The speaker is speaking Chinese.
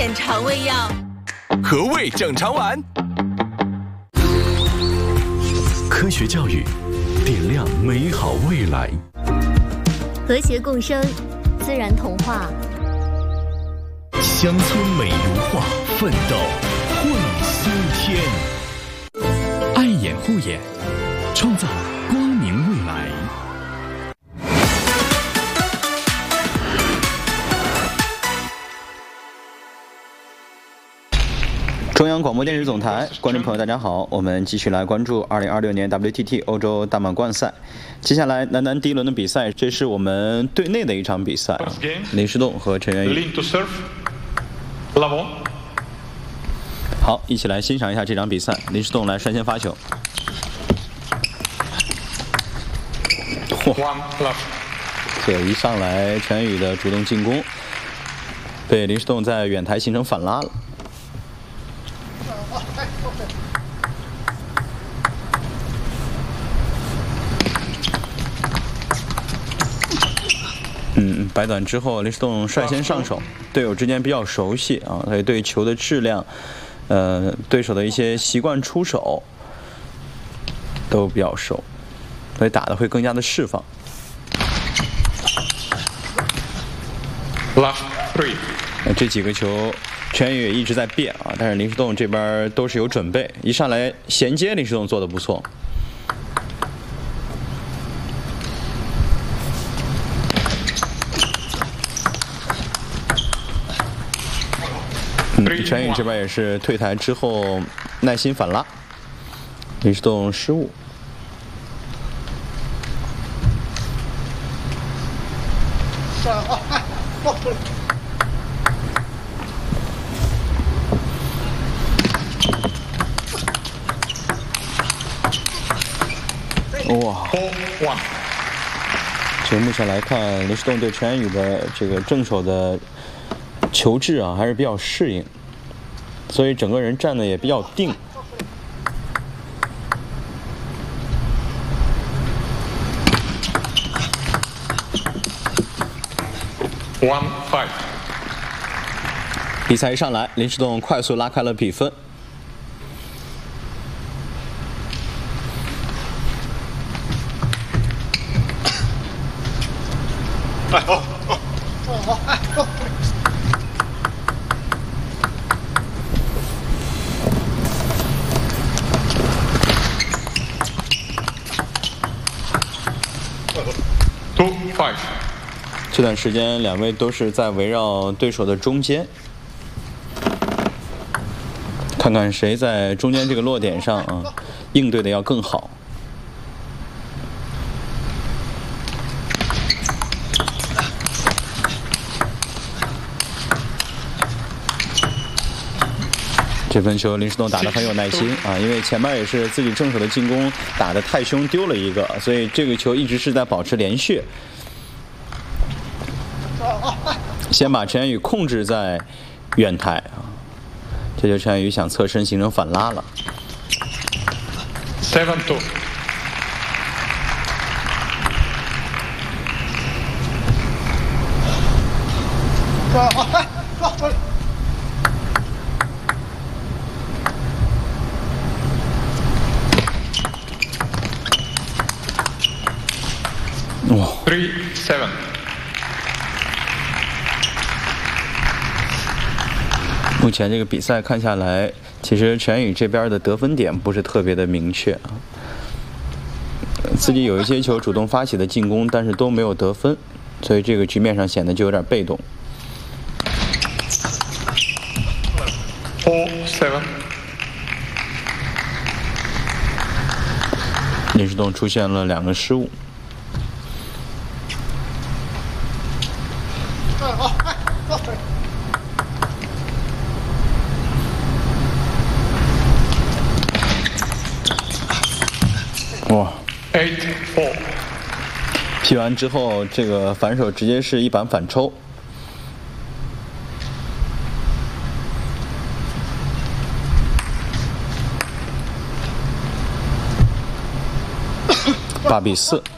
点肠胃药。 和胃整肠丸，科学教育，点亮美好未来。 和谐共生，自然童话。 乡村美如画，奋斗会新天。爱眼护眼，创造光明未来。 中央广播电视总台，观众朋友大家好，我们继续来关注2026年 WTT 欧洲大满贯赛。接下来男单第一轮的比赛，这是我们队内的一场比赛，林诗栋和陈元宇。好，一起来欣赏一下这场比赛。林诗栋来率先发球。这一上来陈元宇的主动进攻，被林诗栋在远台形成反拉了。摆短之后，林诗栋率先上手，队友之间比较熟悉啊，所以对球的质量，对手的一些习惯出手都比较熟，所以打的会更加的释放。这几个球，陈元宇也一直在变啊，但是林诗栋这边都是有准备，一上来衔接，林诗栋做得不错。陈元宇这边也是退台之后耐心反拉，林诗栋失误。哇！这目前来看，林诗栋对陈元宇的这个正手的球质啊，还是比较适应，所以整个人站的也比较定。比赛一上来，林诗栋快速拉开了比分。这段时间，两位都是在围绕对手的中间，看看谁在中间这个落点上啊，应对的要更好。这分球林诗栋打得很有耐心啊，因为前面也是自己正手的进攻打得太凶，丢了一个，所以这个球一直是在保持连续。先把陈元宇控制在远台啊，这就陈元宇想侧身形成反拉了。 7-2。 哇 ！3-7。 目前这个比赛看下来，其实陈元宇这边的得分点不是特别的明确啊，自己有一些球主动发起的进攻，但是都没有得分，所以这个局面上显得就有点被动。 4-7。 林诗栋出现了2个失误。哇 ！8-4。 劈完之后，这个反手直接是一板反抽。8-4。